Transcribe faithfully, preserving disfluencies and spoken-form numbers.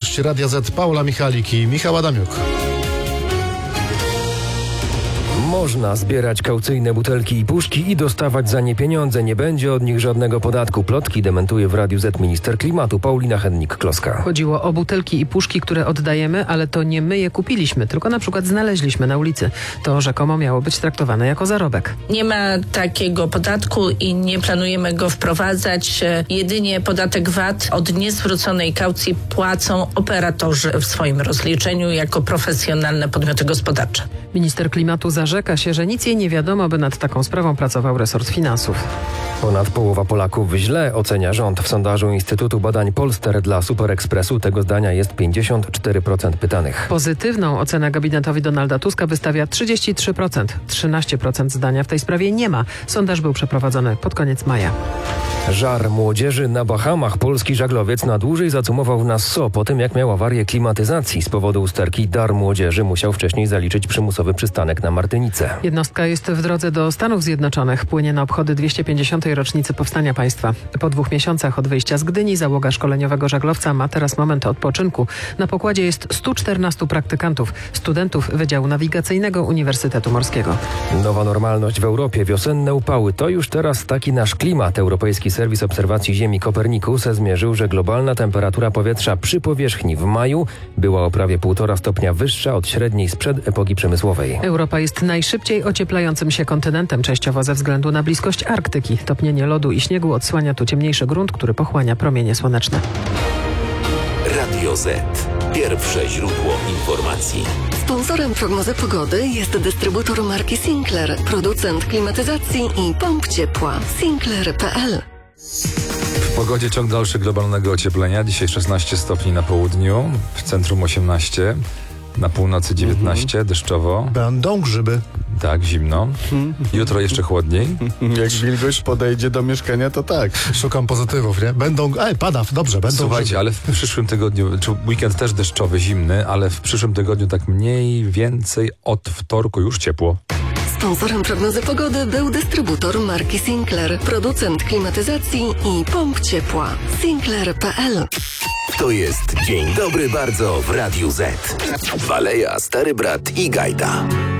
Gość Radia Z Paula Michalik i Michał Adamiuk. Można zbierać kaucyjne butelki i puszki i dostawać za nie pieniądze. Nie będzie od nich żadnego podatku. Plotki dementuje w Radiu Z minister klimatu Paulina Hennig-Kloska. Chodziło o butelki i puszki, które oddajemy, ale to nie my je kupiliśmy, tylko na przykład znaleźliśmy na ulicy. To rzekomo miało być traktowane jako zarobek. Nie ma takiego podatku i nie planujemy go wprowadzać. Jedynie podatek V A T od niezwróconej kaucji płacą operatorzy w swoim rozliczeniu jako profesjonalne podmioty gospodarcze. Minister klimatu zarzeka się, że nic jej nie wiadomo, by nad taką sprawą pracował resort finansów. Ponad połowa Polaków źle ocenia rząd. W sondażu Instytutu Badań Polster dla Superekspresu tego zdania jest pięćdziesiąt cztery procent pytanych. Pozytywną ocenę gabinetowi Donalda Tuska wystawia trzydzieści trzy procent. trzynaście procent zdania w tej sprawie nie ma. Sondaż był przeprowadzony pod koniec maja. Żar młodzieży na Bahamach. Polski żaglowiec na dłużej zacumował w Nassau po tym, jak miał awarię klimatyzacji. Z powodu usterki dar młodzieży musiał wcześniej zaliczyć przymusowy przystanek na Martynice. Jednostka jest w drodze do Stanów Zjednoczonych. Płynie na obchody dwieście pięćdziesiątej rocznicy powstania państwa. Po dwóch miesiącach od wyjścia z Gdyni załoga szkoleniowego żaglowca ma teraz moment odpoczynku. Na pokładzie jest stu czternastu praktykantów, studentów Wydziału Nawigacyjnego Uniwersytetu Morskiego. Nowa normalność w Europie. Wiosenne upały to już teraz taki nasz klimat. Europejski Serwis Obserwacji Ziemi Copernicus zmierzył, że globalna temperatura powietrza przy powierzchni w maju była o prawie półtora stopnia wyższa od średniej sprzed epoki przemysłowej. Europa jest najszybciej ocieplającym się kontynentem, częściowo ze względu na bliskość Arktyki. Topnienie lodu i śniegu odsłania tu ciemniejszy grunt, który pochłania promienie słoneczne. Radio Z. Pierwsze źródło informacji. Sponsorem prognozy pogody jest dystrybutor marki Sinclair, producent klimatyzacji i pomp ciepła. Sinclair kropka p l. W pogodzie ciąg dalszy globalnego ocieplenia. Dzisiaj szesnaście stopni na południu, w centrum osiemnaście, na północy dziewiętnaście, mhm. deszczowo. Będą grzyby. Tak, zimno. Jutro jeszcze chłodniej. Jak wilgoć podejdzie do mieszkania, to tak. Szukam pozytywów, nie? Będą... Ej, pada, dobrze, będą Słuchajcie, grzyby. ale w przyszłym tygodniu, czy weekend też deszczowy, zimny, ale w przyszłym tygodniu tak mniej więcej od wtorku już ciepło. Sponsorem prognozy pogody był dystrybutor marki Sinclair, producent klimatyzacji i pomp ciepła. Sinclair kropka p l. To jest Dzień Dobry Bardzo w Radiu Z. Waleja, Stary Brat i Gajda.